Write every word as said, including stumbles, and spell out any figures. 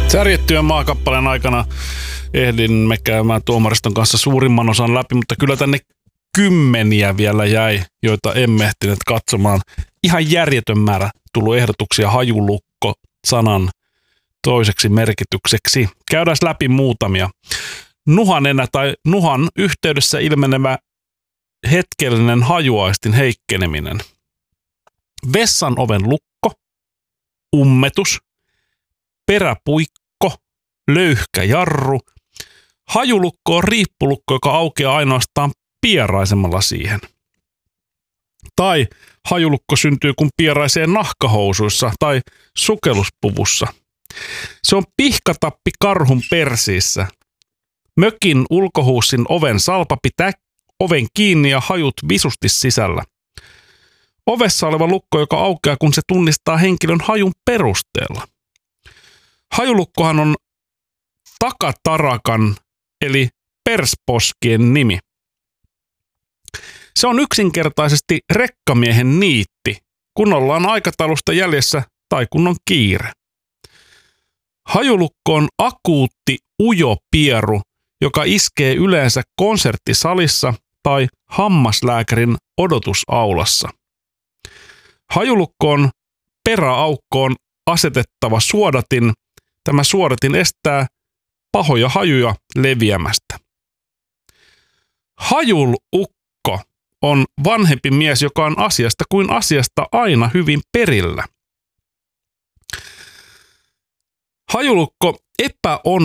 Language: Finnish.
Särjettyjen maakappaleen aikana ehdimme käymään tuomariston kanssa suurimman osan läpi, mutta kyllä tänne kymmeniä vielä jäi, joita emme ehtineet katsomaan. Ihan järjetön määrä tullut ehdotuksia hajulukko-sanan toiseksi merkitykseksi. Käydään läpi muutamia. Nuhanenä tai nuhan yhteydessä ilmenevä hetkellinen hajuaistin heikkeneminen. Vessan oven lukko, ummetus, peräpuikko, löyhkä jarru. Hajulukko on riippulukko, joka aukeaa ainoastaan pieraisemalla siihen. Tai hajulukko syntyy, kun pieraisee nahkahousuissa tai sukelluspuvussa. Se on pihkatappi karhun persiissä. Mökin ulkohuussin oven salpa pitää oven kiinni ja hajut visusti sisällä. Ovessa oleva lukko, joka aukeaa, kun se tunnistaa henkilön hajun perusteella. Hajulukkohan on takatarakan eli persposkien nimi. Se on yksinkertaisesti rekkamiehen niitti, kun ollaan aikataulusta jäljessä tai kun on kiire. Hajulukko on akuutti ujo pieru, joka iskee yleensä konserttisalissa tai hammaslääkärin odotusaulassa. Hajulukko on peräaukkoon asetettava suodatin. Tämä suodatin estää pahoja hajuja leviämästä. Hajulukko on vanhempi mies, joka on asiasta kuin asiasta aina hyvin perillä. Hajulukko